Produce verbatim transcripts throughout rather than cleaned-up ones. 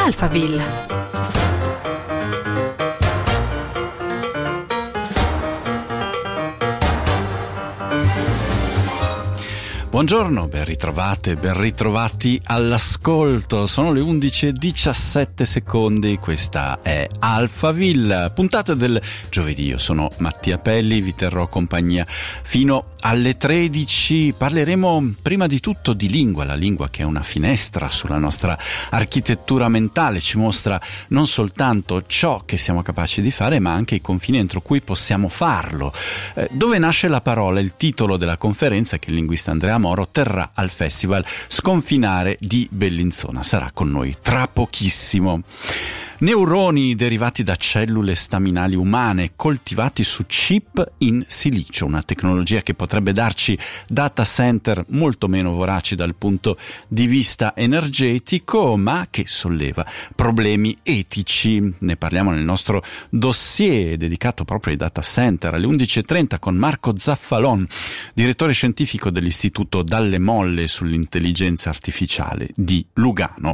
Alphaville. Buongiorno, ben ritrovate, ben ritrovati all'ascolto. Sono le undici e diciassette secondi, questa è Alphaville, puntata del giovedì. Io sono Mattia Pelli, vi terrò compagnia fino alle tredici. Parleremo prima di tutto di lingua, la lingua che è una finestra sulla nostra architettura mentale, ci mostra non soltanto ciò che siamo capaci di fare, ma anche i confini entro cui possiamo farlo. Eh, dove nasce la parola? Il titolo della conferenza che il linguista Andrea Moro terrà al Festival Sconfinare di Bellinzona. Sarà con noi tra pochissimo. Neuroni derivati da cellule staminali umane coltivati su chip in silicio, una tecnologia che potrebbe darci data center molto meno voraci dal punto di vista energetico, ma che solleva problemi etici. Ne parliamo nel nostro dossier dedicato proprio ai data center alle undici e trenta con Marco Zaffalon, direttore scientifico dell'Istituto Dalle Molle sull'intelligenza artificiale di Lugano.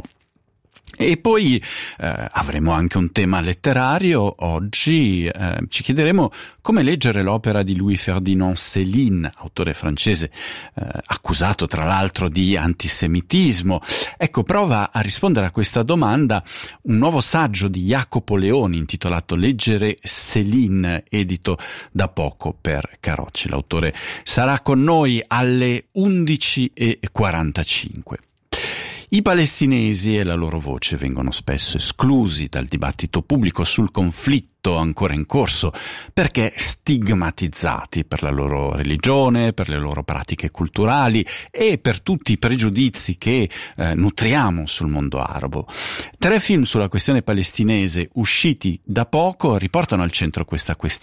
E poi eh, avremo anche un tema letterario. Oggi eh, ci chiederemo come leggere l'opera di Louis-Ferdinand Céline, autore francese eh, accusato tra l'altro di antisemitismo. Ecco, prova a rispondere a questa domanda un nuovo saggio di Jacopo Leoni intitolato Leggere Céline, edito da poco per Carocci. L'autore sarà con noi alle undici e quarantacinque. I palestinesi e la loro voce vengono spesso esclusi dal dibattito pubblico sul conflitto ancora in corso perché stigmatizzati per la loro religione, per le loro pratiche culturali e per tutti i pregiudizi che eh, nutriamo sul mondo arabo. Tre film sulla questione palestinese usciti da poco riportano al centro questa questione